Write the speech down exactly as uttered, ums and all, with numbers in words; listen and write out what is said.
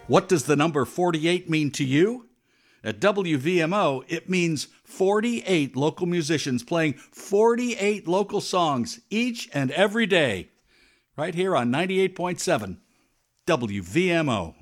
What does the number forty-eight mean to you? At W V M O, it means forty-eight local musicians playing forty-eight local songs each and every day. Right here on ninety-eight point seven W V M O.